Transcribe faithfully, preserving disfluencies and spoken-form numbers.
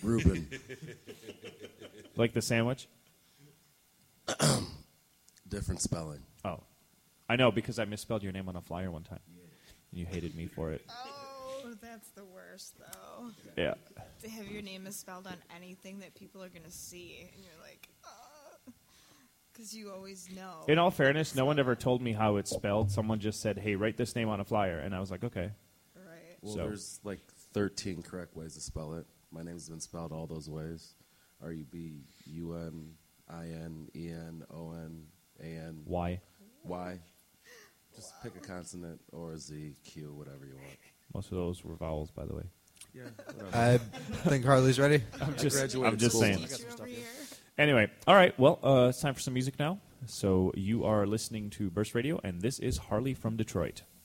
Reuben. Like the sandwich? Different spelling. Oh. I know, because I misspelled your name on a flyer one time. And you hated me for it. Oh, that's the worst, though. Yeah. To have your name misspelled on anything that people are going to see, and you're like, because you always know. In all fairness, no one ever told me how it's spelled. Someone just said, hey, write this name on a flyer. And I was like, okay. Right. Well, So- there's like thirteen correct ways to spell it. My name's been spelled all those ways. R U B U N I N E N O N A N Why? Y. Just pick a consonant or a Z, Q, whatever you want. Most of those were vowels, by the way. Yeah, I think Harley's ready. I'm just, graduated I'm just school. saying. I got some Teacher stuff over here. here. Anyway, all right. Well, uh, it's time for some music now. So you are listening to Burst Radio, and this is Harley from Detroit.